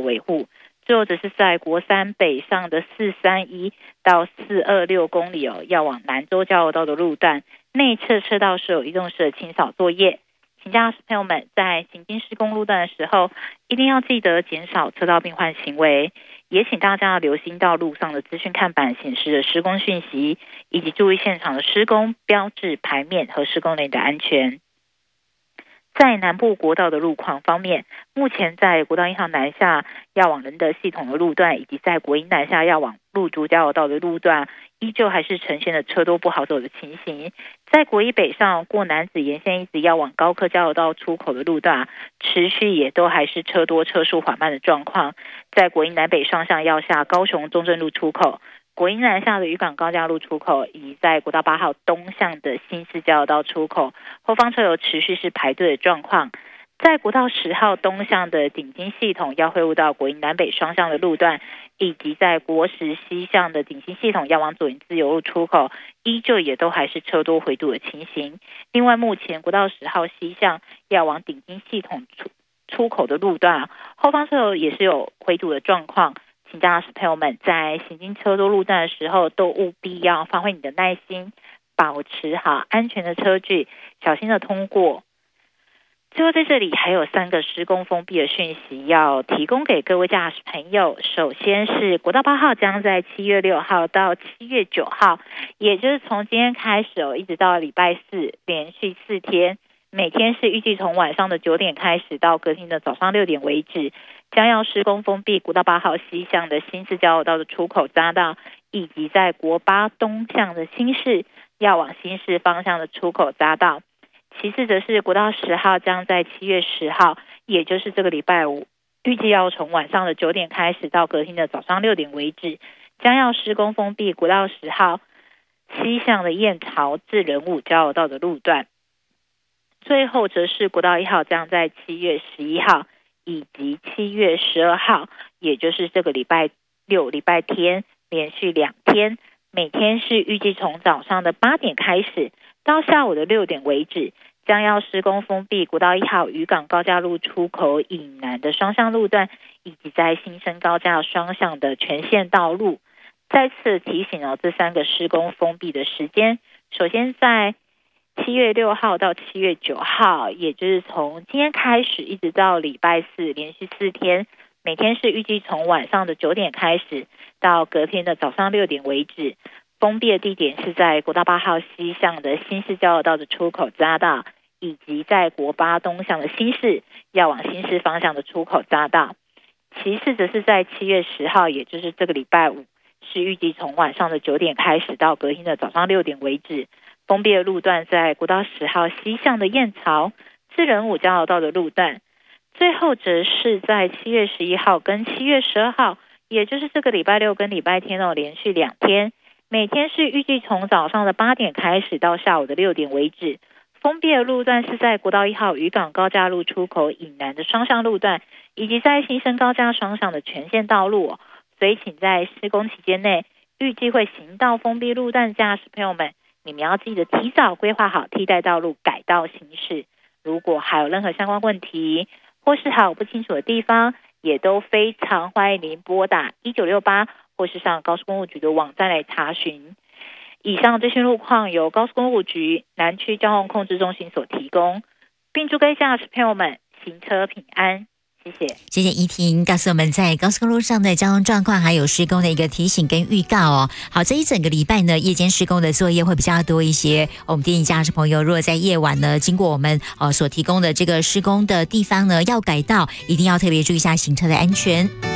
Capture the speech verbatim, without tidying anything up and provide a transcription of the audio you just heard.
维护。最后则是在国三北上的四三一到四二六公里哦，要往南州交流道的路段，内侧车道是有移动式的清扫作业。请驾驶朋友们在行经施工路段的时候，一定要记得减少车道并换行为，也请大家留心到路上的资讯看板显示的施工讯息，以及注意现场的施工标志牌面和施工人员的安全。在南部国道的路况方面，目前在国道一号南下要往仁德系统的路段，以及在国一南下要往路竹交流道的路段，依旧还是呈现的车多不好走的情形。在国一北上过南子沿线一直要往高科交流道出口的路段，持续也都还是车多车速缓慢的状况。在国一南北双向要下高雄中正路出口，国一南下的渔港高架路出口，以及在国道八号东向的新市交流道出口，后方车流持续是排队的状况。在国道十号东向的顶金系统要汇入到国一南北双向的路段，以及在国十西向的顶金系统要往左营自由路出口，依旧也都还是车多回堵的情形。另外，目前国道十号西向要往顶金系统出出口的路段，后方车流也是有回堵的状况。请驾驶朋友们在行经车多路段的时候，都务必要发挥你的耐心，保持好安全的车距，小心的通过。最后在这里还有三个施工封闭的讯息要提供给各位驾驶朋友。首先是国道八号将在七月六号到七月九号，也就是从今天开始哦，一直到礼拜四，连续四天，每天是预计从晚上的九点开始到隔天的早上六点为止，将要施工封闭国道八号西向的新市交流道的出口匝道，以及在国八东向的新市要往新市方向的出口匝道。其次则是国道十号将在七月十号，也就是这个礼拜五，预计要从晚上的九点开始到隔天的早上六点为止，将要施工封闭国道十号西向的燕巢至仁武交流道的路段。最后则是国道一号将在七月十一号以及七月十二号，也就是这个礼拜六礼拜天，连续两天，每天是预计从早上的八点开始到下午的六点为止，将要施工封闭国道一号渔港高架路出口以南的双向路段，以及在新生高架双向的全线道路。再次提醒哦，这三个施工封闭的时间，首先在七月六号到七月九号，也就是从今天开始一直到礼拜四，连续四天，每天是预计从晚上的九点开始到隔天的早上六点为止。封闭的地点是在国道八号西向的新市交流道的出口匝道，以及在国八东向的新市要往新市方向的出口匝道。其次则是在七月十号，也就是这个礼拜五，是预计从晚上的九点开始到隔天的早上六点为止。封闭的路段在国道十号西向的燕巢至仁武交流道的路段。最后则是在七月十一号跟七月十二号，也就是这个礼拜六跟礼拜天哦，连续两天，每天是预计从早上的八点开始到下午的六点为止。封闭的路段是在国道一号渔港高架路出口以南的双向路段，以及在新生高架双向的全线道路哦。所以请在施工期间内，预计会行到封闭路段的驾驶朋友们，你们要记得提早规划好替代道路改道行驶。如果还有任何相关问题，或是还有不清楚的地方，也都非常欢迎您拨打一九六八，或是上高速公路局的网站来查询。以上这些路况由高速公路局南区交通控制中心所提供，并祝各位驾驶朋友们行车平安。谢谢， 谢谢怡婷告诉我们在高速公路上的交通状况，还有施工的一个提醒跟预告哦。好，这一整个礼拜呢，夜间施工的作业会比较多一些。我们建议驾驶朋友，如果在夜晚呢，经过我们呃所提供的这个施工的地方呢，要改道，一定要特别注意一下行车的安全。